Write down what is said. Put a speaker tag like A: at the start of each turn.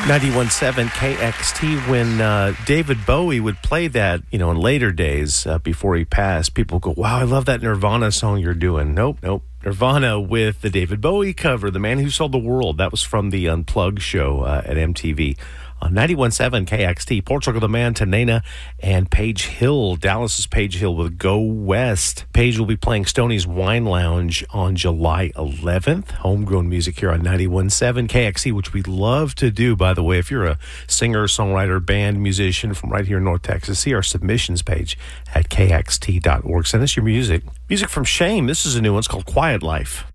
A: 91.7 KXT. When David Bowie would play that, in later days before he passed, people go, wow, I love that Nirvana song you're doing. Nope. Nirvana with the David Bowie cover, The Man Who Sold the World. That was from the Unplugged show at MTV. On 91.7 KXT, Portugal the Man, Tanena, and Page Hill. Dallas's Page Hill with Go West. Page will be playing Stoney's Wine Lounge on July 11th. Homegrown music here on 91.7 KXT, which we love to do, by the way. If you're a singer, songwriter, band, musician from right here in North Texas, see our submissions page at kxt.org. Send us your music. Music from Shame. This is a new one. It's called Quiet Life.